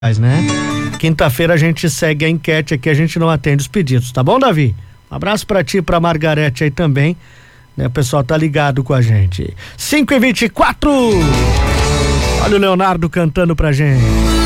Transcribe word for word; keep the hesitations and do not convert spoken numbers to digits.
né? Quinta-feira a gente segue a enquete aqui, a gente não atende os pedidos, tá bom, Davi? Um abraço pra ti e pra Margarete aí também, né? O pessoal tá ligado com a gente. cinco e vinte e quatro. Olha o Leonardo cantando pra gente.